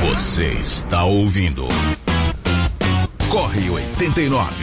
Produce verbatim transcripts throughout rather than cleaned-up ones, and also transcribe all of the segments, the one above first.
Você está ouvindo Corre oitenta e nove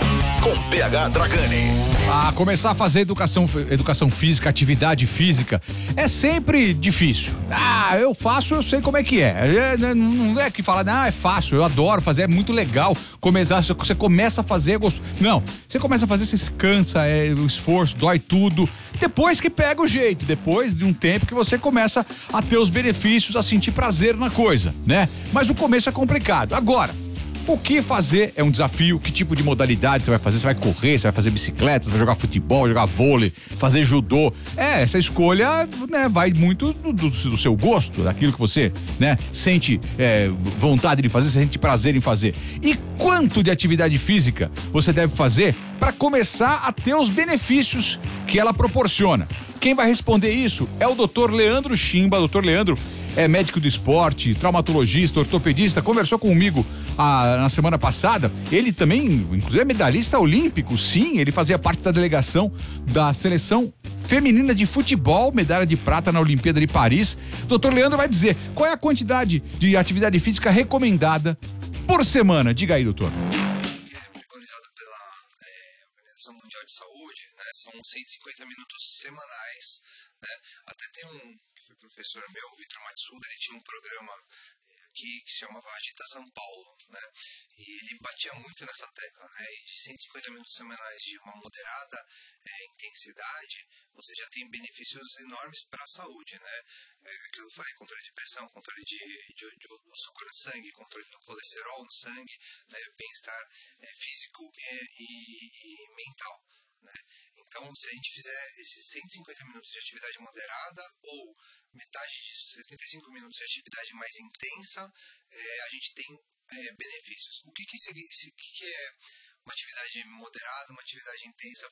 com P H Dragani. Ah, começar a fazer educação, educação física, atividade física, é sempre difícil. Ah, eu faço, eu sei como é que é. é não é que fala, ah, é fácil, eu adoro fazer, é muito legal. Começar, você começa a fazer, gosto. Não, você começa a fazer, você se cansa, é o esforço, dói tudo. Depois que pega o jeito, depois de um tempo que você começa a ter os benefícios, a sentir prazer na coisa, né? Mas o começo é complicado. Agora, o que fazer é um desafio, que tipo de modalidade você vai fazer, você vai correr, você vai fazer bicicleta, você vai jogar futebol, jogar vôlei, fazer judô, é, essa escolha, né, vai muito do, do, do seu gosto, daquilo que você, né, sente é, vontade de fazer, sente prazer em fazer. E quanto de atividade física você deve fazer para começar a ter os benefícios que ela proporciona? Quem vai responder isso é o doutor Leandro Chimba. Doutor Leandro é médico do esporte, traumatologista, ortopedista, conversou comigo ah, na semana passada. Ele também, inclusive, é medalhista olímpico, sim, ele fazia parte da delegação da seleção feminina de futebol, medalha de prata na Olimpíada de Paris. Doutor Leandro vai dizer qual é a quantidade de atividade física recomendada por semana. Diga aí, doutor. Preconizado pela é, Organização Mundial de Saúde, né? São cento e cinquenta minutos semanais, né? Até tem um professor meu, Vitor Matsuda, ele tinha um programa aqui que se chamava Agita São Paulo, né? E ele batia muito nessa tecla, né? E de cento e cinquenta minutos semanais de uma moderada é, intensidade, você já tem benefícios enormes para a saúde, né? É, que eu falei, controle de pressão, controle de, de, de açúcar no sangue, controle do colesterol no sangue, né? Bem-estar é, físico e, e, e mental, né? Então, se a gente fizer esses cento e cinquenta minutos de atividade moderada ou metade disso, setenta e cinco minutos de atividade mais intensa, é, a gente tem é, benefícios. O que que, se, que que é uma atividade moderada, uma atividade intensa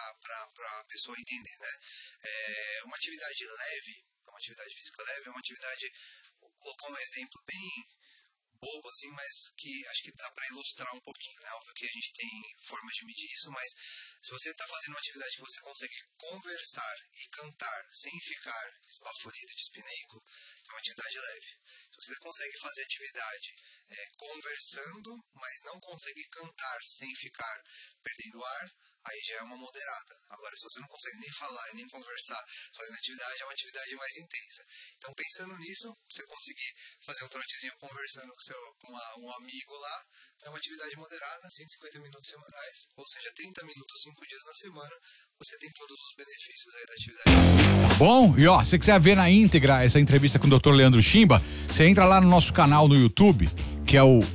para a pessoa entender, né? É, uma atividade leve, uma atividade física leve é uma atividade, vou colocar um exemplo bem bobo assim, mas que acho que dá para ilustrar um pouquinho, né? Óbvio que a gente tem formas de medir isso, mas se você está fazendo uma atividade que você consegue conversar e cantar sem ficar esbaforido, dispineico, é uma atividade leve. Se você consegue fazer atividade é, conversando, mas não consegue cantar sem ficar perdendo ar, aí já é uma moderada. Agora, se você não consegue nem falar e nem conversar fazendo atividade, é uma atividade mais intensa. Então, pensando nisso, você conseguir fazer um trotezinho conversando com, seu, com uma, um amigo lá, é uma atividade moderada, cento e cinquenta minutos semanais, ou seja, trinta minutos, cinco dias na semana, você tem todos os benefícios aí da atividade. Tá bom? E ó, se você quiser ver na íntegra essa entrevista com o doutor Leandro Chimba, você entra lá no nosso canal no YouTube, que é o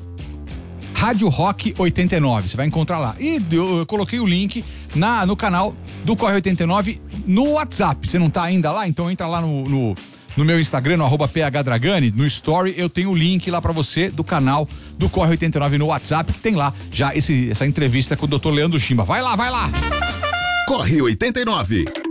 Rádio Rock oitenta e nove, você vai encontrar lá. E eu, eu coloquei o link na, no canal do Corre oitenta e nove no WhatsApp. Você não tá ainda lá? Então entra lá no, no, no meu Instagram, no arroba phdragani, no story, eu tenho o link lá pra você do canal do Corre oitenta e nove no WhatsApp, que tem lá já esse, essa entrevista com o doutor Leandro Chimba. Vai lá, vai lá! Corre oitenta e nove.